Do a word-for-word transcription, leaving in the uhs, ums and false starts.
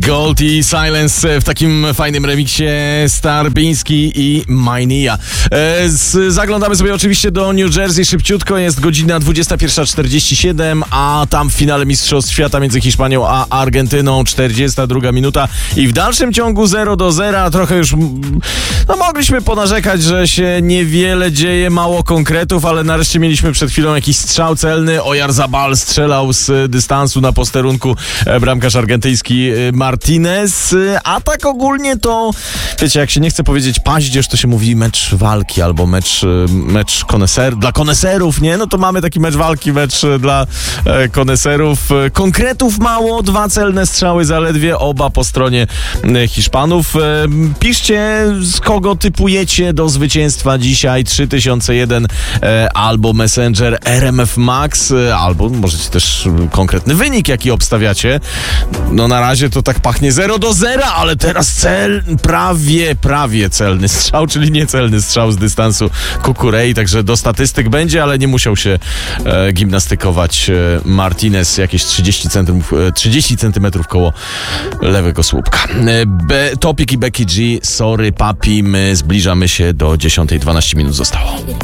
Gold i Silence w takim fajnym remiksie Starbiński i Mainia. E, z, zaglądamy sobie oczywiście do New Jersey szybciutko, jest godzina dwudziesta pierwsza czterdzieści siedem, a tam w finale Mistrzostw Świata między Hiszpanią a Argentyną czterdziesta druga minuta i w dalszym ciągu zero do zera. Trochę już no, mogliśmy ponarzekać, że się niewiele dzieje, mało konkretów, ale nareszcie mieliśmy przed chwilą jakiś strzał celny. Oyarzabal strzelał z dystansu na posterunku, bramkarz argentyński Martinez, a tak ogólnie to, wiecie, jak się nie chce powiedzieć paździerz, to się mówi mecz walki albo mecz, mecz koneser, dla koneserów, nie? No to mamy taki mecz walki, mecz dla e, koneserów. Konkretów mało, dwa celne strzały zaledwie, oba po stronie e, Hiszpanów. E, piszcie, z kogo typujecie do zwycięstwa dzisiaj, trzy tysiące jeden e, albo Messenger R M F Max, e, albo możecie też konkretny wynik, jaki obstawiacie. No na razie to tak pachnie zero do zera, ale teraz cel, prawie, prawie celny strzał, czyli niecelny strzał z dystansu Kukurei, także do statystyk będzie, ale nie musiał się e, gimnastykować e, Martinez, jakieś trzydzieści centymetrów, e, trzydzieści centymetrów koło lewego słupka. E, Be, Topik i Becky G, sorry papi, my zbliżamy się do dziesiątej, dwanaście minut zostało.